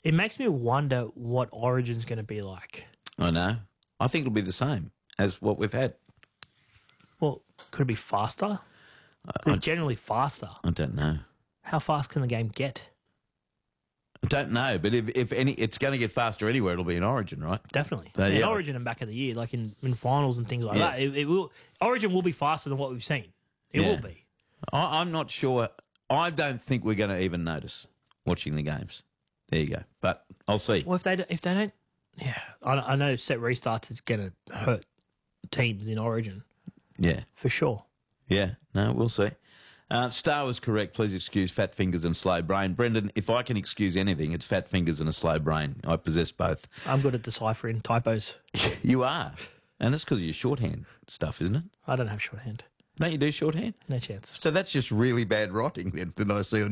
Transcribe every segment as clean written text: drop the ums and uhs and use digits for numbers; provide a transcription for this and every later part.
It makes me wonder what Origin's going to be like. I know. I think it'll be the same as what we've had. Well, could it be faster? Could it generally faster? I don't know. How fast can the game get? I don't know, but if any, it's going to get faster anywhere. It'll be in Origin, right? Definitely. So, In yeah. Origin and back of the year, like in finals and things like Yes. that. It will. Origin will be faster than what we've seen. It Yeah. will be. I'm not sure. I don't think we're going to even notice watching the games. There you go. But I'll see. Well, if they don't, yeah, I know set restarts is going to hurt teams in Origin Yeah. for sure. Yeah. No, we'll see. Star was correct. Please excuse fat fingers and slow brain. Brendan, if I can excuse anything, it's fat fingers and a slow brain. I possess both. I'm good at deciphering typos. You are. And that's because of your shorthand stuff, isn't it? I don't have shorthand. Don't you do shorthand? No chance. So that's just really bad writing then, didn't I see on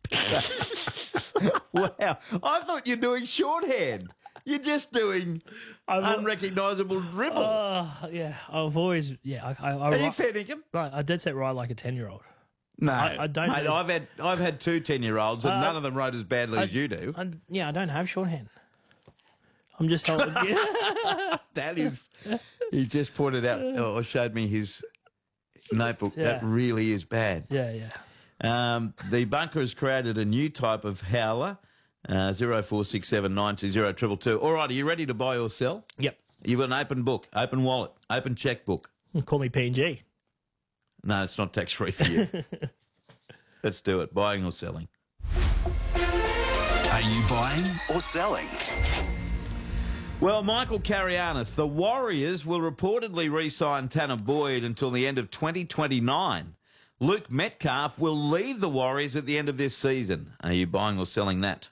Wow. I thought you're doing shorthand. You're just doing unrecognisable dribble. Yeah, I've always I Are you write- fair dinkum? I dead set right like a 10-year-old. No, I don't Mate, know. I've had two 10-year-olds, and none of them wrote as badly as you do. I don't have shorthand. I'm just told. That is, he just pointed out or showed me his notebook. Yeah. That really is bad. yeah. The bunker has created a new type of howler. 0467920222. All right, are you ready to buy or sell? Yep. You've got an open book, open wallet, open checkbook. Call me P&G. No, it's not tax-free for you. Let's do it. Buying or selling? Are you buying or selling? Well, Michael Carianis, the Warriors will reportedly re-sign Tanner Boyd until the end of 2029. Luke Metcalf will leave the Warriors at the end of this season. Are you buying or selling that?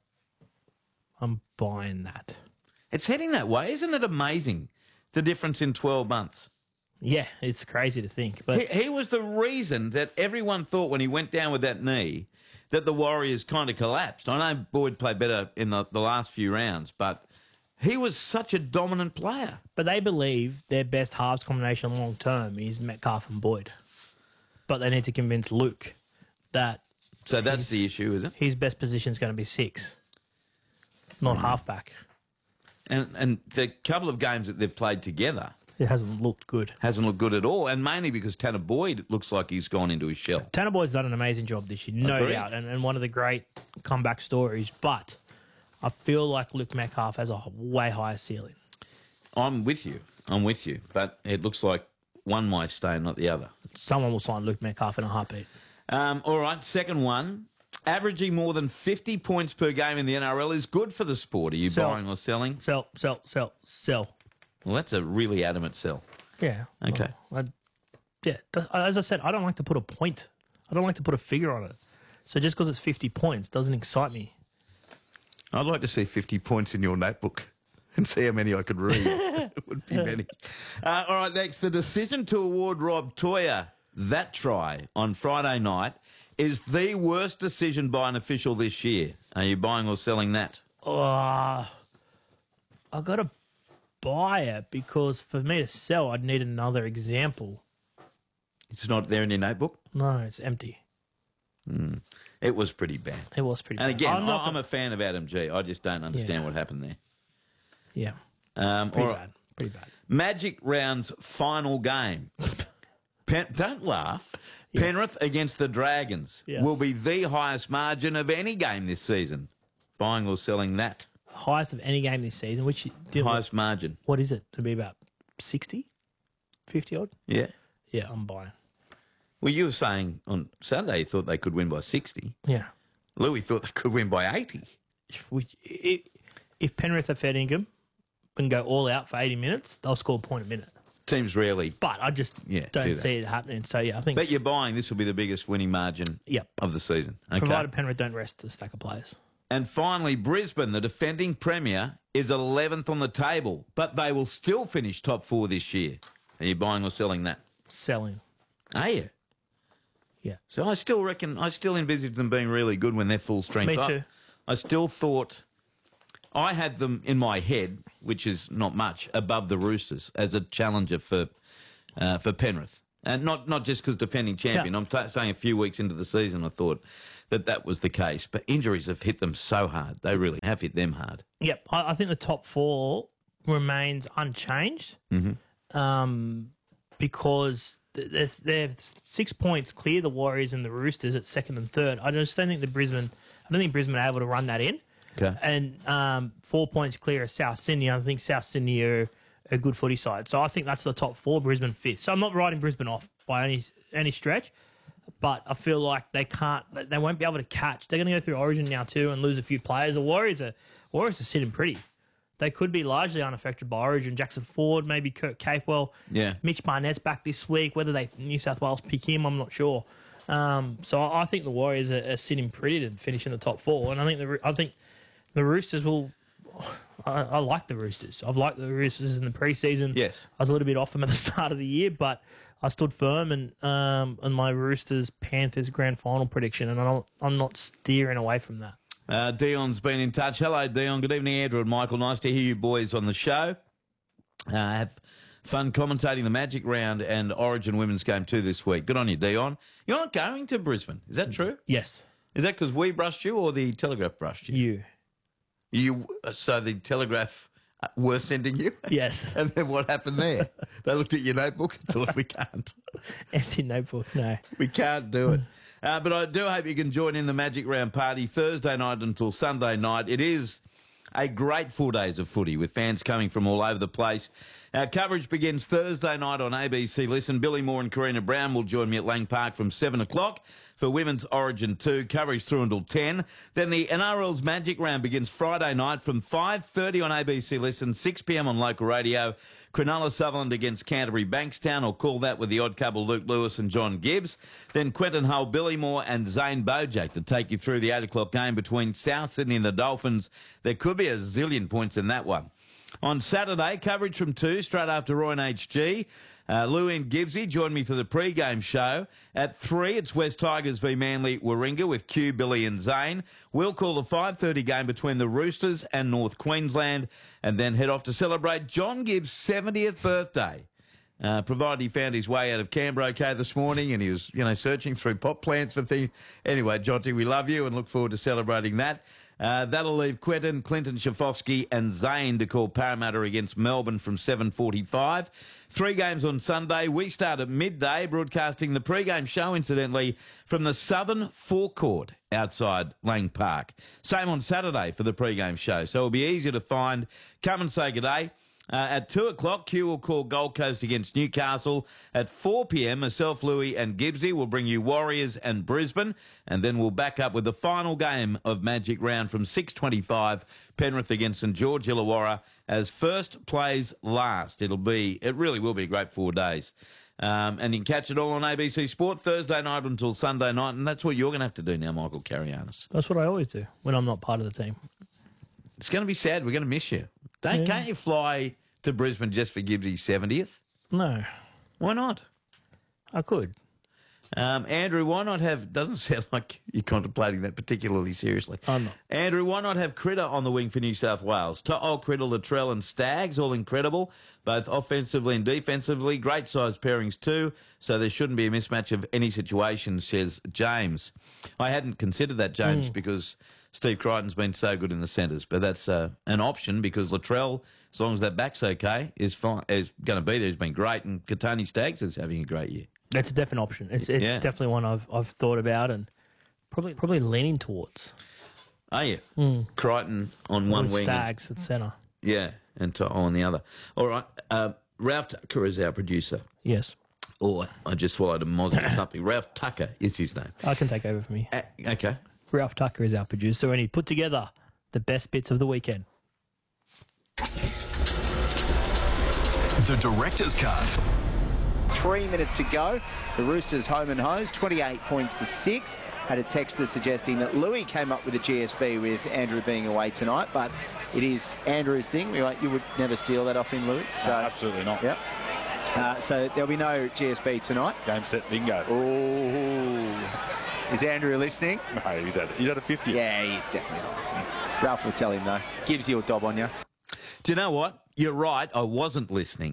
I'm buying that. It's heading that way. Isn't it amazing, the difference in 12 months? Yeah, it's crazy to think. But He was the reason that everyone thought when he went down with that knee that the Warriors kind of collapsed. I know Boyd played better in the last few rounds, but he was such a dominant player. they believe their best halves combination long term is Metcalf and Boyd. But they need to convince Luke that So that's the issue, is it? his best position is going to be 6, not halfback. And the couple of games that they've played together It hasn't looked good. hasn't looked good at all, and mainly because Tanner Boyd looks like he's gone into his shell. Tanner Boyd's done an amazing job this year, no Agreed. doubt, and one of the great comeback stories. But I feel like Luke Metcalf has a way higher ceiling. I'm with you, but it looks like one might stay and not the other. Someone will sign Luke Metcalf in a heartbeat. All right, second one. Averaging more than 50 points per game in the NRL is good for the sport. Are you Sell. buying or selling? Sell. Well, that's a really adamant sell. Yeah. Okay. As I said, I don't like to put a point. I don't like to put a figure on it. So just because it's 50 points doesn't excite me. I'd like to see 50 points in your notebook and see how many I could read. It would be many. All right, next. The decision to award Rob Toya that try on Friday night is the worst decision by an official this year. Are you buying or selling that? I got to buy it because for me to sell, I'd need another example. It's not there in your notebook? No, it's empty. It was pretty bad. It was pretty And bad. again, I'm not I'm a fan of Adam G. I just don't understand Yeah. what happened there. Yeah, All pretty right. bad. Pretty bad. Magic Round's final game. Don't laugh. Penrith against the Dragons Yes. will be the highest margin of any game this season. Buying or selling that? Highest of any game this season, which... Highest margin. What is it? To be about 60? 50 odd? Yeah. Yeah, I'm buying. Well, you were saying on Saturday you thought they could win by 60. Yeah. Louis thought they could win by 80. If Penrith are fair dinkum and go all out for 80 minutes, they'll score a point a minute. Teams rarely. But I just do don't that. see it happening. So, yeah, I think... Bet you're buying this will be the biggest winning margin Yep. of the season. Okay. Provided Penrith don't rest the stack of players. And finally, Brisbane, the defending premier, is 11th on the table, but they will still finish top 4 this year. Are you buying or selling that? Selling. Are you? Yeah. So I still envisage them being really good when they're full strength. Me too. I still thought I had them in my head, which is not much, above the Roosters as a challenger for Penrith. And not just because defending champion. Yeah. I'm saying a few weeks into the season, I thought that was the case. But injuries have hit them so hard. They really have hit them hard. Yep, I think the top four remains unchanged because they're 6 points clear, the Warriors and the Roosters at second and third. I just don't think Brisbane are able to run that in. Okay. And 4 points clear of South Sydney. I think South Sydney are a good footy side. So I think that's the top four, Brisbane fifth. So I'm not writing Brisbane off by any stretch, but I feel like they won't be able to catch. They're going to go through Origin now too and lose a few players. The Warriors are sitting pretty. They could be largely unaffected by Origin. Jackson Ford, maybe Kurt Capewell. Yeah. Mitch Barnett's back this week. Whether New South Wales pick him, I'm not sure. So I think the Warriors are sitting pretty to finish in the top four, and I think the Roosters will. I like the Roosters. I've liked the Roosters in the preseason. Yes. I was a little bit off them at the start of the year, but I stood firm and on my Roosters Panthers grand final prediction, and I'm not steering away from that. Dion's been in touch. Hello, Dion. Good evening, Andrew and Michael. Nice to hear you boys on the show. Have fun commentating the Magic Round and Origin Women's Game 2 this week. Good on you, Dion. You're not going to Brisbane. Is that true? Yes. Is that because we brushed you or the Telegraph brushed you? So the Telegraph were sending you? Yes. And then what happened there? They looked at your notebook and thought, we can't. Empty notebook, no. We can't do it. But I do hope you can join in the Magic Round party Thursday night until Sunday night. It is a great 4 days of footy with fans coming from all over the place. Our coverage begins Thursday night on ABC Listen. Billy Moore and Karina Brown will join me at Lang Park from 7 o'clock for Women's Origin 2, coverage through until 10. Then the NRL's Magic Round begins Friday night from 5:30 on ABC Listen, 6 p.m. on local radio. Cronulla Sutherland against Canterbury Bankstown, or call that with the odd couple Luke Lewis and John Gibbs. Then Quentin Hull, Billy Moore and Zane Bojack to take you through the 8 o'clock game between South Sydney and the Dolphins. There could be a zillion points in that one. On Saturday, coverage from 2, straight after Roy and HG. Lou and Gibbsy join me for the pre-game show. At 3, it's West Tigers v Manly Warringah with Q, Billy and Zane. We'll call the 5:30 game between the Roosters and North Queensland and then head off to celebrate John Gibbs' 70th birthday. Provided he found his way out of Canberra okay this morning and he was, searching through pot plants for things. Anyway, Jonty, we love you and look forward to celebrating that. That'll leave Clinton Schafowski and Zane to call Parramatta against Melbourne from 7:45. 3 games on Sunday. We start at midday, broadcasting the pre-game show, incidentally, from the Southern Forecourt outside Lang Park. Same on Saturday for the pre-game show, so it'll be easier to find. Come and say good day. At 2 o'clock, Q will call Gold Coast against Newcastle. At 4 p.m, myself, Louis and Gibbsy will bring you Warriors and Brisbane. And then we'll back up with the final game of Magic Round from 6:25, Penrith against St George Illawarra, as first plays last. It really will be a great 4 days. And you can catch it all on ABC Sport Thursday night until Sunday night. And that's what you're going to have to do now, Michael Carianis. That's what I always do when I'm not part of the team. It's going to be sad. We're going to miss you. Can't you fly to Brisbane just for Gibbsy's 70th? No. Why not? I could. Andrew, why not have... Doesn't sound like you're contemplating that particularly seriously. I'm not. Andrew, why not have Critter on the wing for New South Wales? To'o, Critter, Latrell and Staggs, all incredible, both offensively and defensively. Great size pairings too, so there shouldn't be a mismatch of any situation, says James. I hadn't considered that, James, because Steve Crichton's been so good in the centres, but that's an option because Latrell, as long as that back's okay, is going to be there. He's been great, and Katoni Staggs is having a great year. That's a definite option. It's definitely one I've thought about and probably leaning towards. Are you? Crichton on one wing. Staggs at centre. Yeah, and To'o on the other. All right. Ralph Tucker is our producer. Yes. Or I just swallowed a mozzie or something. Ralph Tucker is his name. I can take over from you. Okay. Ralph Tucker is our producer, and he put together the best bits of the weekend. The Director's Cut. 3 minutes to go. The Roosters home and hose, 28 points to 6. Had a texter suggesting that Louis came up with a GSB with Andrew being away tonight, but it is Andrew's thing. You would never steal that off him, Louis. So, absolutely not. Yep. So there'll be no GSB tonight. Game, set, bingo. Oh, is Andrew listening? No, he's at a 50. Yeah, he's definitely not listening. Ralph will tell him, though. Gives you a dob on you. Do you know what? You're right. I wasn't listening.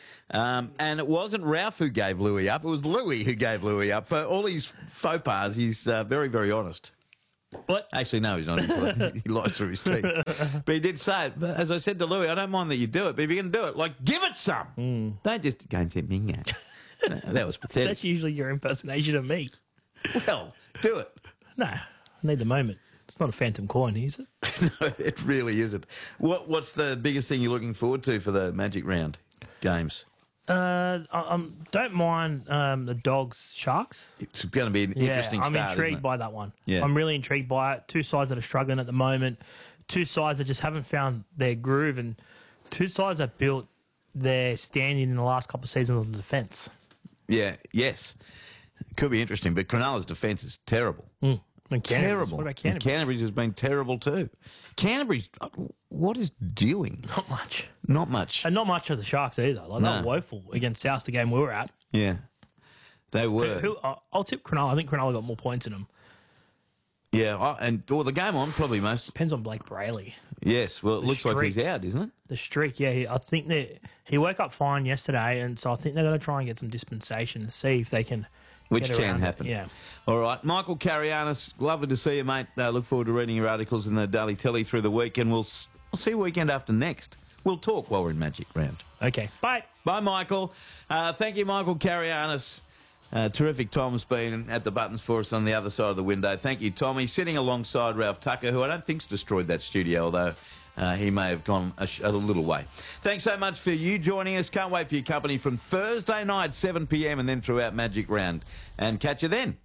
And it wasn't Ralph who gave Louis up. It was Louis who gave Louis up. For all his faux pas, he's very, very honest. What? Actually, no, he's not. He lies through his teeth. But he did say it. As I said to Louis, I don't mind that you do it, but if you're going to do it, like, give it some. Don't just go and say, Mingo. That was pathetic. That's usually your impersonation of me. Well, do it. No, I need the moment. It's not a phantom coin, is it? No, it really isn't. What's the biggest thing you're looking forward to for the Magic Round games? I don't mind the Dogs Sharks. It's going to be an interesting I'm start, intrigued isn't it? by that one. Yeah. I'm really intrigued by it. Two sides that are struggling at the moment. Two sides that just haven't found their groove, and two sides that built their standing in the last couple of seasons on the defence. Yeah, yes. It could be interesting, but Cronulla's defence is terrible. And Terrible. What about And Canterbury? Canterbury's has been terrible too. Canterbury's, what is doing? Not much. Not much. And not much of the Sharks either. Like, No. they were woeful against South, the game we were at. Yeah, they were. I'll tip Cronulla. I think Cronulla got more points in them. Yeah, the game on probably most. Depends on Blake Brayley. Yes, well, it looks like streak. he's out, isn't it? The streak, yeah. I think that he woke up fine yesterday, and so I think they're going to try and get some dispensation to see if they can. Which get can around it. happen. Yeah. All right. Michael Carianis, lovely to see you, mate. Look forward to reading your articles in the Daily Telly through the week, and we'll see you weekend after next. We'll talk while we're in Magic Round. Okay. Bye. Bye, Michael. Thank you, Michael Carianis. Terrific Tom's been at the buttons for us on the other side of the window. Thank you, Tommy. Sitting alongside Ralph Tucker, who I don't think's destroyed that studio, although he may have gone a little way. Thanks so much for you joining us. Can't wait for your company from Thursday night, 7 p.m, and then throughout Magic Round. And catch you then.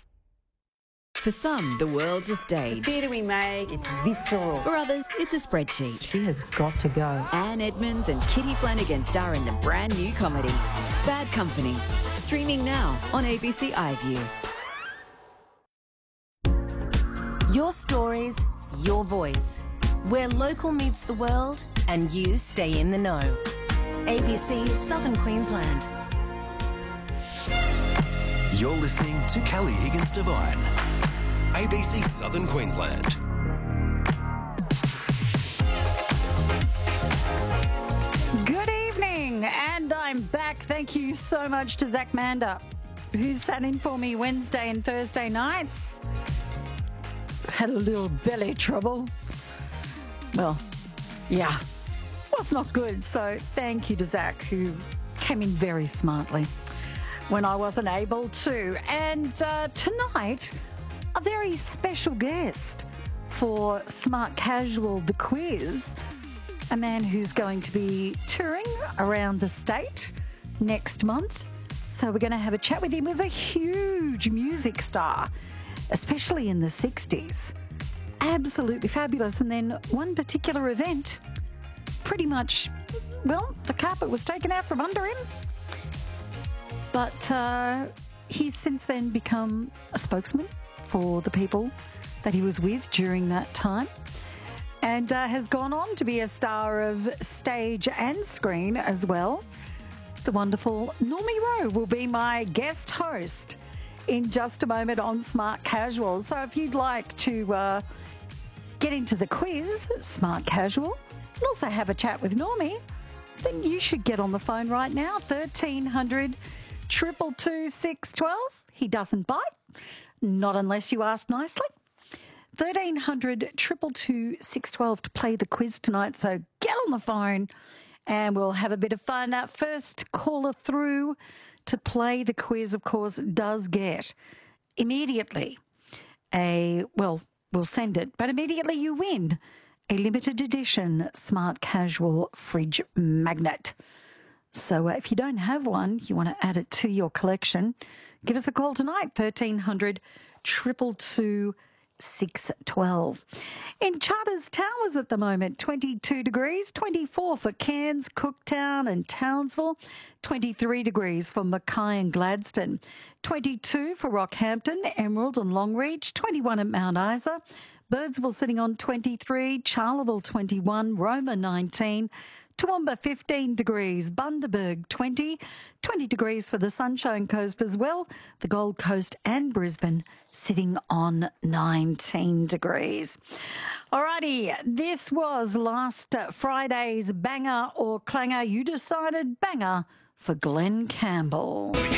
For some, the world's a stage. Theatre we make, it's visceral. For others, it's a spreadsheet. She has got to go. Anne Edmonds and Kitty Flanagan star in the brand new comedy, Bad Company. Streaming now on ABC iView. Your stories, your voice. Where local meets the world and you stay in the know. ABC Southern Queensland. You're listening to Kelly Higgins Devine. ABC Southern Queensland. Good evening, and I'm back. Thank you so much to Zach Mander, who's sat in for me Wednesday and Thursday nights. Had a little belly trouble. Well, yeah, was not good. So thank you to Zach, who came in very smartly when I wasn't able to. And tonight, a very special guest for Smart Casual, the quiz. A man who's going to be touring around the state next month. So we're going to have a chat with him. He was a huge music star, especially in the 60s. Absolutely fabulous. And then one particular event, pretty much, well, the carpet was taken out from under him. But he's since then become a spokesman for the people that he was with during that time, and has gone on to be a star of stage and screen as well. The wonderful Normie Rowe will be my guest host in just a moment on Smart Casual. So if you'd like to get into the quiz, Smart Casual, and also have a chat with Normie, then you should get on the phone right now, 1300 222 612. He doesn't bite, not unless you ask nicely. 1300 222 612 to play the quiz tonight. So get on the phone and we'll have a bit of fun. That first caller through to play the quiz, of course, does get immediately we'll send it, but immediately you win a limited edition Smart Casual fridge magnet. So if you don't have one, you want to add it to your collection, give us a call tonight, 1300 222 612. In Charters Towers at the moment, 22 degrees, 24 for Cairns, Cooktown and Townsville, 23 degrees for Mackay and Gladstone, 22 for Rockhampton, Emerald and Longreach, 21 at Mount Isa, Birdsville sitting on 23, Charleville 21, Roma 19, Toowoomba 15 degrees, Bundaberg 20 degrees for the Sunshine Coast as well. The Gold Coast and Brisbane sitting on 19 degrees. Alrighty, this was last Friday's banger or clanger. You decided banger for Glenn Campbell.